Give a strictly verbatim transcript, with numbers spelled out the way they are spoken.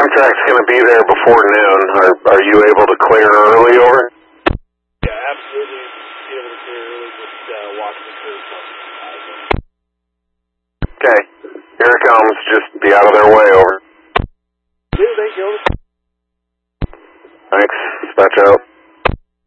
contract's going to be there before noon. Are, are you able to clear early, over? Yeah, absolutely. Be able to clear early, just uh, walk the curb. Okay, here it comes. Just be out of their way, over.